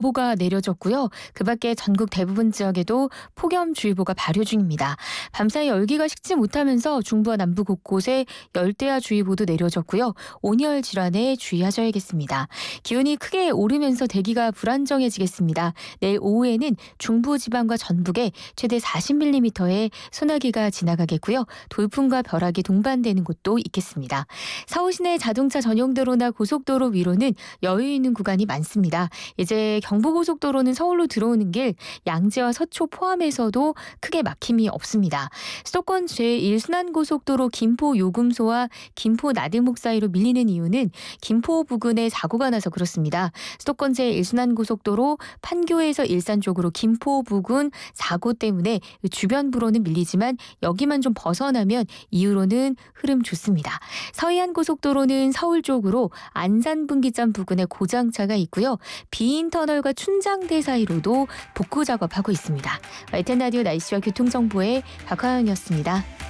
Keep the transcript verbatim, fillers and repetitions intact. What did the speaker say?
보가 내려졌고요. 그 밖에 전국 대부분 지역에도 폭염주의보가 발효 중입니다. 밤사이 열기가 식지 못하면서 중부와 남부 곳곳에 열대야주의보도 내려졌고요. 온열 질환에 주의하셔야겠습니다. 기온이 크게 오르면서 대기가 불안정해지겠습니다. 내일 오후에는 중부지방과 전북에 최대 사십 밀리미터의 소나기가 지나가겠고요. 돌풍과 벼락이 동반되는 곳도 있겠습니다. 서울 시내 자동차 전용도로나 고속도로 위로는 여유 있는 구간이 많습니다. 이제 경부고속도로는 서울로 들어오는 길 양재와 서초 포함해서도 크게 막힘이 없습니다. 수도권 제일 순환고속도로 김포 요금소와 김포 나들목 사이로 밀리는 이유는 김포 부근에 사고가 나서 그렇습니다. 수도권 제일 순환고속도로 판교에서 일산 쪽으로 김포 부근 사고 때문에 주변부로는 밀리지만 여기만 좀 벗어나면 이후로는 흐름 좋습니다. 서해안고속도로는 서울 쪽으로 안산분기점 부근에 고장차가 있고요. 비인터널과 춘장대 사이로도 복구 작업하고 있습니다. 와이티엔 라디오 날씨와 교통정보의 박화연이었습니다.